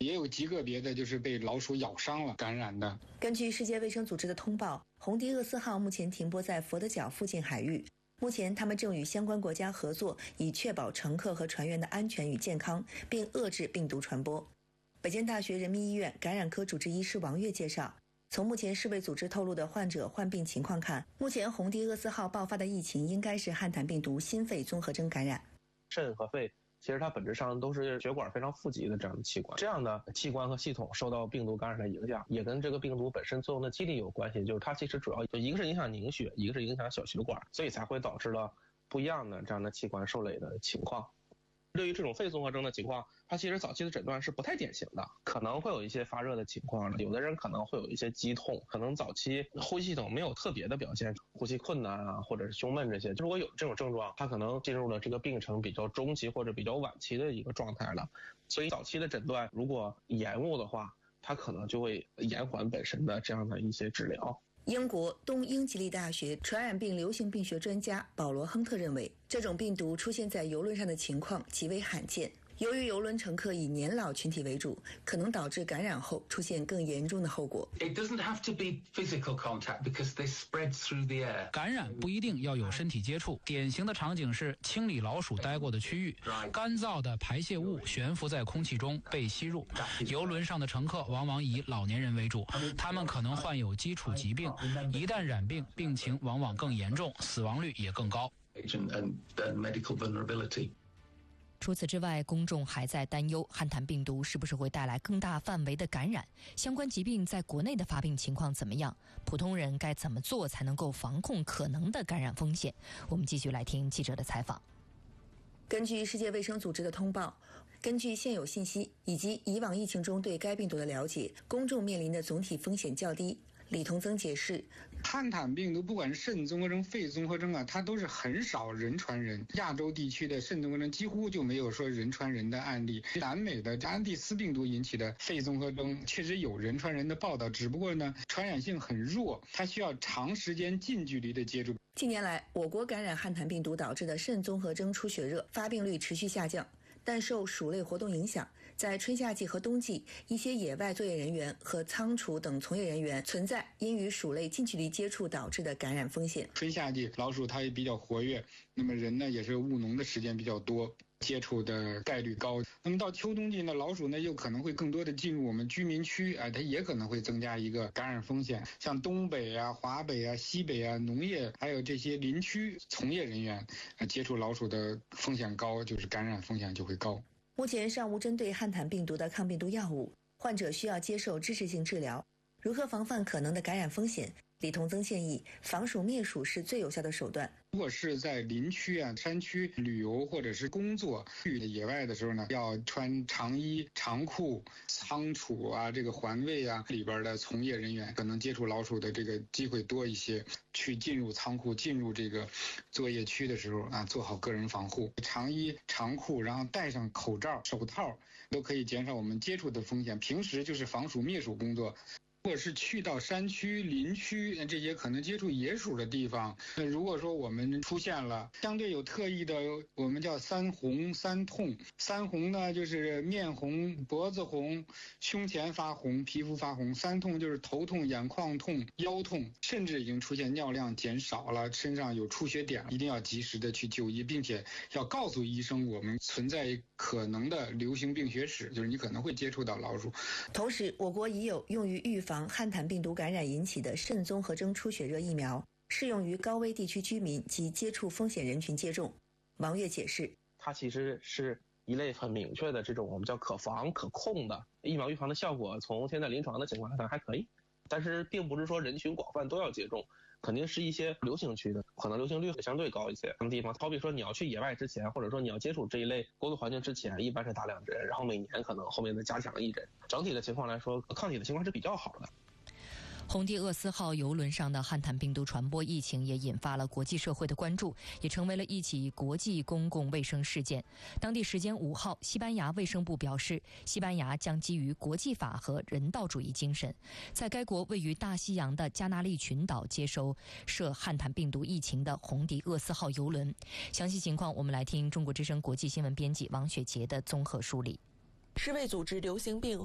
也有极个别的就是被老鼠咬伤了感染的。 根据世界卫生组织的通报，红迪厄斯号目前停泊在佛得角附近海域。目前他们正与相关国家合作，以确保乘客和船员的安全与健康，并遏制病毒传播。北京大学人民医院感染科主治医师王悦介绍，从目前世卫组织透露的患者患病情况看，目前红迪厄斯号爆发的疫情应该是汉坦病毒心肺综合征感染。 肾和肺其实它本质上都是血管非常富集的这样的器官，这样的器官和系统受到病毒感染的影响，也跟这个病毒本身作用的机理有关系。就是它其实主要就一个是影响凝血，一个是影响小血管，所以才会导致了不一样的这样的器官受累的情况。对于这种肺综合征的情况，它其实早期的诊断是不太典型的，可能会有一些发热的情况，有的人可能会有一些肌痛，可能早期呼吸系统没有特别的表现，呼吸困难啊，或者是胸闷这些。如果有这种症状，它可能进入了这个病程比较中期或者比较晚期的一个状态了。所以早期的诊断如果延误的话，它可能就会延缓本身的这样的一些治疗。 英国东英吉利大学传染病流行病学专家保罗·亨特认为，这种病毒出现在邮轮上的情况极为罕见。由于邮轮乘客以年老群体为主，可能导致感染后出现更严重的后果。 It doesn't have to be physical contact because they spread through the air. 感染不一定要有身体接触，典型的场景是清理老鼠待过的区域，干燥的排泄物悬浮在空气中被吸入。邮轮上的乘客往往以老年人为主，他们可能患有基础疾病，一旦染病，病情往往更严重，死亡率也更高。 除此之外，公众还在担忧汉坦病毒是不是会带来更大范围的感染，相关疾病在国内的发病情况怎么样，普通人该怎么做才能够防控可能的感染风险。我们继续来听记者的采访。 根据世界卫生组织的通报，根据现有信息以及以往疫情中对该病毒的了解，公众面临的总体风险较低。李同增解释， 汉坦病毒不管是肾综合征、肺综合征啊，它都是很少人传人。亚洲地区的肾综合征几乎就没有说人传人的案例。南美的安第斯病毒引起的肺综合征确实有人传人的报道，只不过呢，传染性很弱，它需要长时间近距离的接触。 近年来，我国感染汉坦病毒导致的肾综合征出血热发病率持续下降。但受鼠类活动影响，在春夏季和冬季，一些野外作业人员和仓储等从业人员存在因与鼠类近距离接触导致的感染风险。 春夏季老鼠它也比较活跃，那么人呢也是务农的时间比较多，接触的概率高。那么到秋冬季呢，老鼠呢又可能会更多的进入我们居民区，它也可能会增加一个感染风险。像东北啊、华北啊、西北啊，农业还有这些林区从业人员接触老鼠的风险高，就是感染风险就会高。 目前尚无针对汉坦病毒的抗病毒药物，患者需要接受支持性治疗。如何防范可能的感染风险？李同增建议，防鼠灭鼠是最有效的手段。 如果是在林区啊、山区旅游或者是工作去野外的时候呢，要穿长衣、长裤。仓储啊、这个环卫啊里边的从业人员可能接触老鼠的这个机会多一些。去进入仓库、进入这个作业区的时候啊，做好个人防护，长衣、长裤，然后戴上口罩、手套，都可以减少我们接触的风险。平时就是防鼠灭鼠工作。如果是去到山区、林区这些可能接触野鼠的地方，那如果说我们出现了相对有特异的，我们叫三红三痛。三红呢就是面红、脖子红、胸前发红、皮肤发红；三痛就是头痛、眼眶痛、腰痛，甚至已经出现尿量减少了，身上有出血点，一定要及时的去就医，并且要告诉医生我们存在可能的流行病学史，就是你可能会接触到老鼠。 同时，我国已有用于预防汉坦病毒感染引起的肾综合征出血热疫苗，适用于高危地区居民及接触风险人群接种。王悦解释， 它其实是一类很明确的这种我们叫可防可控的疫苗，预防的效果从现在临床的情况来看还可以，但是并不是说人群广泛都要接种，肯定是一些流行区的，可能流行率相对高一些的地方。好比说你要去野外之前，或者说你要接触这一类工作环境之前，一般是打2针，然后每年可能后面再加强1针。整体的情况来说，抗体的情况是比较好的。 红迪厄斯号邮轮上的汉坦病毒传播疫情也引发了国际社会的关注，也成为了一起国际公共卫生事件。当地时间5号，西班牙卫生部表示，西班牙将基于国际法和人道主义精神，在该国位于大西洋的加那利群岛接收涉汉坦病毒疫情的红迪厄斯号邮轮。详细情况，我们来听中国之声国际新闻编辑王雪杰的综合梳理。 世卫组织流行病